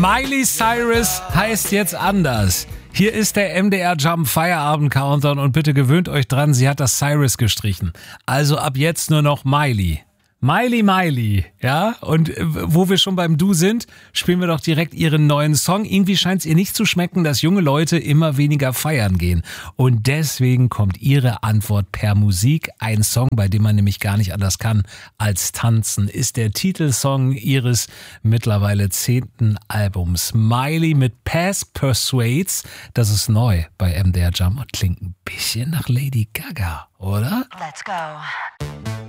Miley Cyrus heißt jetzt anders. Hier ist der MDR Jump Feierabend Countdown und bitte gewöhnt euch dran, sie hat das Cyrus gestrichen. Also ab jetzt nur noch Miley. Miley, ja? Und wo wir schon beim Du sind, spielen wir doch direkt ihren neuen Song. Irgendwie scheint es ihr nicht zu schmecken, dass junge Leute immer weniger feiern gehen. Und deswegen kommt ihre Antwort per Musik. Ein Song, bei dem man nämlich gar nicht anders kann als tanzen, ist der Titelsong ihres mittlerweile 10. Albums. Miley mit Pass Persuades. Das ist neu bei MDR Jump und klingt ein bisschen nach Lady Gaga, oder? Let's go.